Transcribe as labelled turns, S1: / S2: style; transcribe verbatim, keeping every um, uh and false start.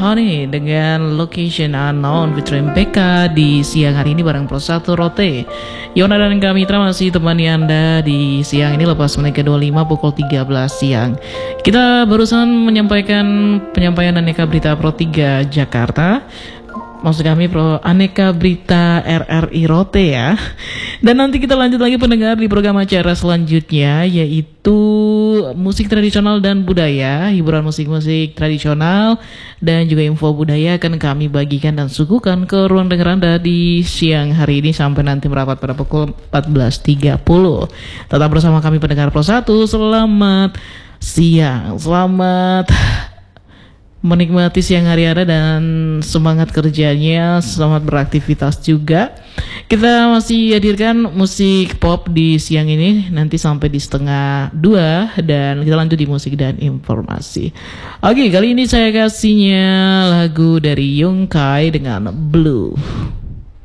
S1: Honey dengan Location Unknown featuring B K di siang hari ini bareng Pro satu Rote. Yona dan kami Mitra masih temani Anda di siang ini lepas menit ke dua puluh lima pukul tiga belas siang. Kita barusan menyampaikan penyampaian Aneka Berita Pro tiga Jakarta. Maksud kami Pro Aneka Berita R R I Rote ya. Dan nanti kita lanjut lagi pendengar di program acara selanjutnya, yaitu musik tradisional dan budaya, hiburan musik-musik tradisional dan juga info budaya akan kami bagikan dan suguhkan ke ruang dengar Anda di siang hari ini sampai nanti merapat pada pukul empat belas tiga puluh. Tetap bersama kami pendengar Pro satu. Selamat siang. Selamat menikmati siang hari Anda dan semangat kerjanya, selamat beraktivitas juga. Kita masih hadirkan musik pop di siang ini nanti sampai di setengah dua dan kita lanjut di musik dan informasi. Oke, kali ini saya kasihnya lagu dari Yongkai dengan Blue.